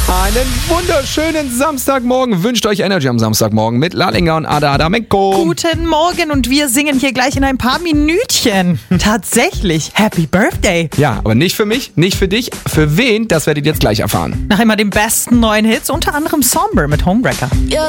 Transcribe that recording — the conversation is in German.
Einen wunderschönen Samstagmorgen wünscht euch Energy am Samstagmorgen mit Lalinger und Ada Adamenko. Guten Morgen und wir singen hier gleich in ein paar Minütchen. Tatsächlich, Happy Birthday. Ja, aber nicht für mich, nicht für dich. Für wen, das werdet ihr jetzt gleich erfahren. Nach immer den besten neuen Hits, unter anderem Somber mit Homewrecker. Ja,